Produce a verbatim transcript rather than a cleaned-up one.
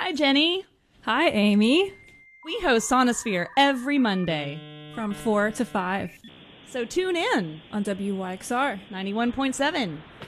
Hi, Jenny. Hi, Amy. We host Sonosphere every Monday From four to five so tune in on W Y X R. ninety-one point seven.